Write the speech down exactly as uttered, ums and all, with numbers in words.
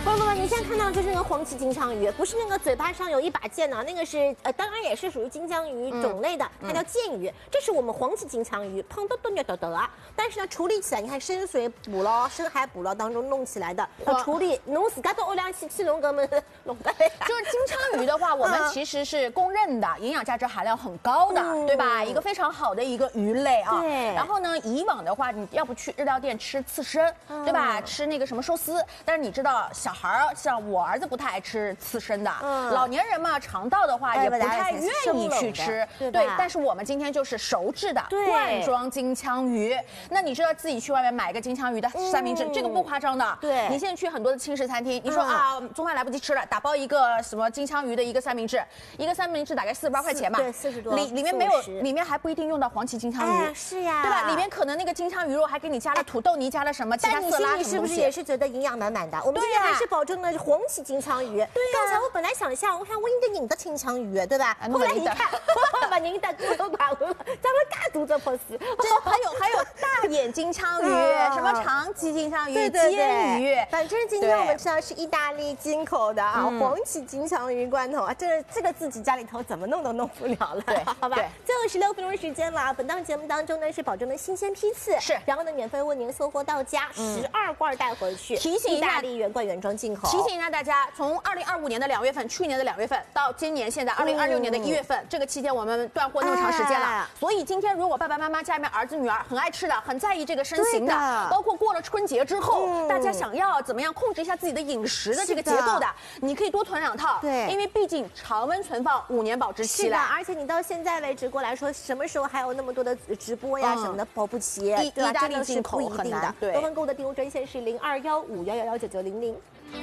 不不不，你现在看到的就是那个黄鳍金枪鱼，不是那个嘴巴上有一把剑呢，那个是呃，当然也是属于金枪鱼种类的，它叫剑鱼。这是我们黄鳍金枪鱼，胖嘟嘟、扭嘟嘟啊。但是呢，处理起来，你看深水捕捞、深海捕捞当中弄起来的，处理弄死，嘎都欧良七七龙哥们弄的。 就是金枪鱼的话，我们其实是公认的营养价值含量很高的，对吧？一个非常好的一个鱼类啊。 对。 然后呢，以往的话，你要不去日料店吃刺身，对吧？吃那个什么寿司，但是你知道，小孩儿像我儿子不太爱吃刺身的，老年人嘛，肠道的话也不太愿意去吃，对。但是我们今天就是熟制的罐装金枪鱼，那你知道自己去外面买个金枪鱼的三明治，这个不夸张的。对。你现在去很多的轻食餐厅，你说啊，中饭来不及吃了，打包一个什么金枪鱼的一个三明治，一个三明治大概四十八块钱吧， 对，四十多。 里里面没有，里面还不一定用到黄鳍金枪鱼， 是呀， 对吧？里面可能那个金枪鱼肉还给你加了土豆泥，加了什么其他色拉什么东西。但你心里是不是也是觉得营养满满的？我们今天还是保证的是黄鳍金枪鱼。对呀。刚才我本来想象，我看我应该赢的金枪鱼，对吧？后来一看，把您的骨头打昏了，咱们大肚子破死。 这还有还有大眼金枪鱼，什么长鳍金枪鱼、鲣鱼。 反正今天我们吃到是意大利进口的啊，黄鳍金枪鱼罐头啊，这这个自己家里头怎么弄都弄不了了，对，好吧？最后十六分钟时间了，本档节目当中呢是保证的新鲜批次，是，然后呢免费为您送货到家，十二罐带回去。提醒意大利原罐原装进口。 提醒一下大家，从二零二五年的两月份，去年的两月份到今年现在二零二六年的一月份，这个期间我们断货那么长时间了，所以今天如果爸爸妈妈家里面儿子女儿很爱吃的，很在意这个身形的，包括过了春节之后，大家想要怎么样控制一下自己的饮食的这个结构的，你可以多囤两套，对，因为毕竟常温存放五年保质期了， 而且你到现在为止过来说，什么时候还有那么多的直播呀什么的保不齐， 意大利进口很难，对， 多份购的订购专线是零二幺五幺幺幺九九零零。